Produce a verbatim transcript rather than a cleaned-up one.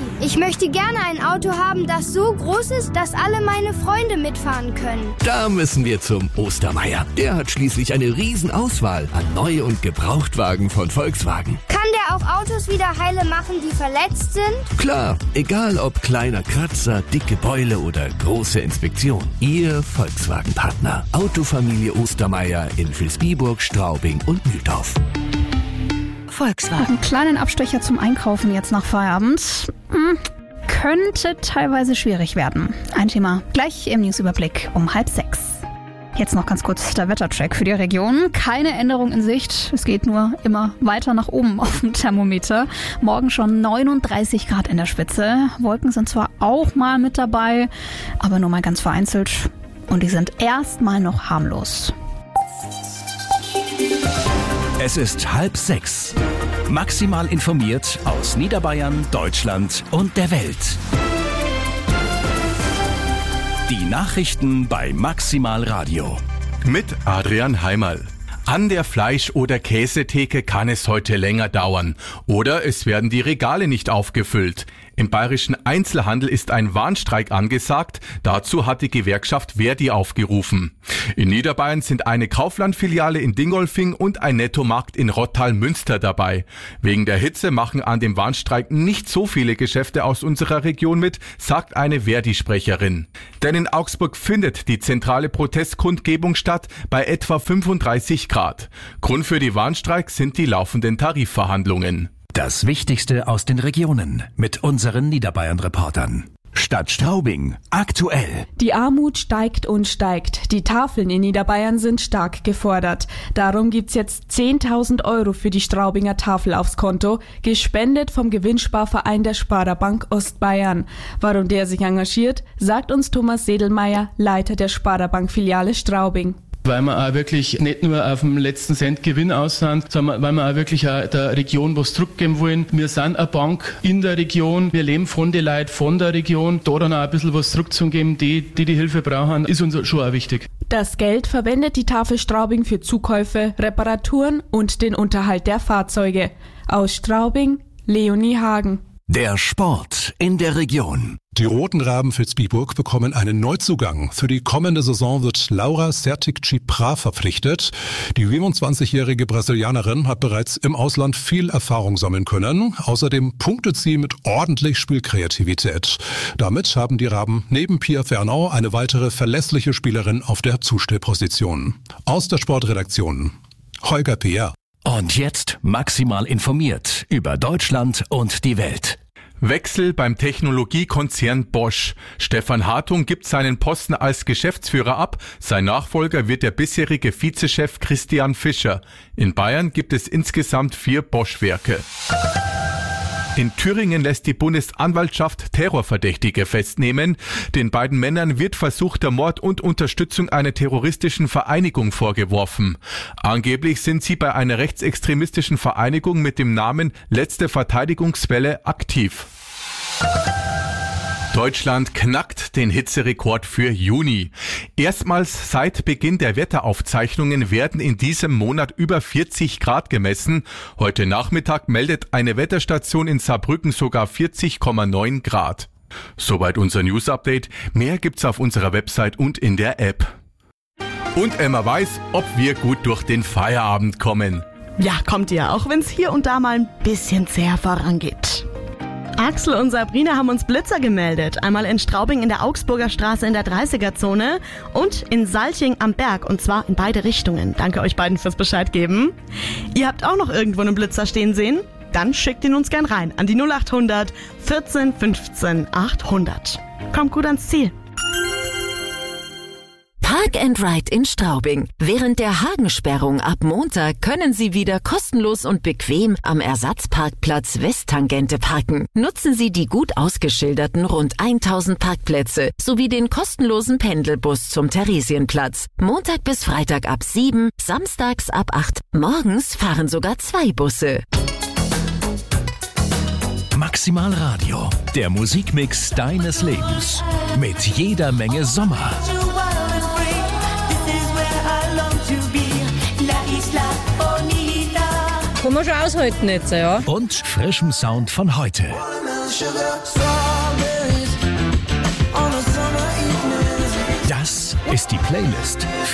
ich möchte gerne ein Auto haben, das so groß ist, dass alle meine Freunde mitfahren können. Da müssen wir zum Ostermeier. Der hat schließlich eine Riesenauswahl an Neu- und Gebrauchtwagen von Volkswagen. Kann der auch Autos wieder heile machen, die verletzt sind? Klar, egal ob kleiner Kratzer, dicke Beule oder große Inspektion. Ihr Volkswagen-Partner. Autofamilie Ostermeier in Vilsbiburg, Straubing und Mühldorf. Volkswagen. Einen kleinen Abstecher zum Einkaufen jetzt nach Feierabend. Hm, könnte teilweise schwierig werden. Ein Thema gleich im Newsüberblick um halb sechs. Jetzt noch ganz kurz der Wettercheck für die Region. Keine Änderung in Sicht. Es geht nur immer weiter nach oben auf dem Thermometer. Morgen schon neununddreißig Grad in der Spitze. Wolken sind zwar auch mal mit dabei, aber nur mal ganz vereinzelt. Und die sind erstmal noch harmlos. Es ist halb sechs. Maximal informiert aus Niederbayern, Deutschland und der Welt. Die Nachrichten bei Maximal Radio. Mit Adrian Heimerl. An der Fleisch- oder Käsetheke kann es heute länger dauern. Oder es werden die Regale nicht aufgefüllt. Im bayerischen Einzelhandel ist ein Warnstreik angesagt. Dazu hat die Gewerkschaft Verdi aufgerufen. In Niederbayern sind eine Kaufland-Filiale in Dingolfing und ein Nettomarkt in Rottal-Münster dabei. Wegen der Hitze machen an dem Warnstreik nicht so viele Geschäfte aus unserer Region mit, sagt eine Verdi-Sprecherin. Denn in Augsburg findet die zentrale Protestkundgebung statt bei etwa fünfunddreißig Grad. Grund für die Warnstreik sind die laufenden Tarifverhandlungen. Das Wichtigste aus den Regionen mit unseren Niederbayern-Reportern. Stadt Straubing aktuell. Die Armut steigt und steigt. Die Tafeln in Niederbayern sind stark gefordert. Darum gibt's jetzt zehntausend Euro für die Straubinger Tafel aufs Konto, gespendet vom Gewinnsparverein der Sparda-Bank Ostbayern. Warum der sich engagiert, sagt uns Thomas Sedelmeier, Leiter der Sparda-Bank-Filiale Straubing. Weil wir auch wirklich nicht nur auf dem letzten Cent Gewinn aus sind, sondern weil wir auch wirklich auch der Region was zurückgeben wollen. Wir sind eine Bank in der Region, wir leben von den Leuten von der Region. Da dann auch ein bisschen was zurückzugeben, die, die die Hilfe brauchen, ist uns schon auch wichtig. Das Geld verwendet die Tafel Straubing für Zukäufe, Reparaturen und den Unterhalt der Fahrzeuge. Aus Straubing, Leonie Hagen. Der Sport in der Region. Die Roten Raben Vilsbiburg bekommen einen Neuzugang. Für die kommende Saison wird Laura Sertic-Chipra verpflichtet. Die siebenundzwanzigjährige Brasilianerin hat bereits im Ausland viel Erfahrung sammeln können. Außerdem punktet sie mit ordentlich Spielkreativität. Damit haben die Raben neben Pia Fernau eine weitere verlässliche Spielerin auf der Zustellposition. Aus der Sportredaktion, Holger Peer. Und jetzt maximal informiert über Deutschland und die Welt. Wechsel beim Technologiekonzern Bosch. Stefan Hartung gibt seinen Posten als Geschäftsführer ab. Sein Nachfolger wird der bisherige Vizechef Christian Fischer. In Bayern gibt es insgesamt vier Bosch-Werke. In Thüringen lässt die Bundesanwaltschaft Terrorverdächtige festnehmen. Den beiden Männern wird versuchter Mord und Unterstützung einer terroristischen Vereinigung vorgeworfen. Angeblich sind sie bei einer rechtsextremistischen Vereinigung mit dem Namen Letzte Verteidigungswelle aktiv. Deutschland knackt den Hitzerekord für Juni. Erstmals seit Beginn der Wetteraufzeichnungen werden in diesem Monat über vierzig Grad gemessen. Heute Nachmittag meldet eine Wetterstation in Saarbrücken sogar vierzig Komma neun Grad. Soweit unser News-Update. Mehr gibt's auf unserer Website und in der App. Und Emma weiß, ob wir gut durch den Feierabend kommen. Ja, kommt ihr, auch wenn's hier und da mal ein bisschen zäh vorangeht. Axel und Sabrina haben uns Blitzer gemeldet. Einmal in Straubing in der Augsburger Straße in der dreißiger-Zone und in Salching am Berg. Und zwar in beide Richtungen. Danke euch beiden fürs Bescheid geben. Ihr habt auch noch irgendwo einen Blitzer stehen sehen? Dann schickt ihn uns gern rein an die null acht hundert vierzehn fünfzehn achthundert. Kommt gut ans Ziel. Park and Ride in Straubing. Während der Hagensperrung ab Montag können Sie wieder kostenlos und bequem am Ersatzparkplatz Westtangente parken. Nutzen Sie die gut ausgeschilderten rund tausend Parkplätze sowie den kostenlosen Pendelbus zum Theresienplatz. Montag bis Freitag ab sieben, samstags ab acht. Morgens fahren sogar zwei Busse. Maximal Radio, der Musikmix deines Lebens. Mit jeder Menge Sommer. Kann man schon aushalten jetzt, ja. Und frischem Sound von heute. Das ist die Playlist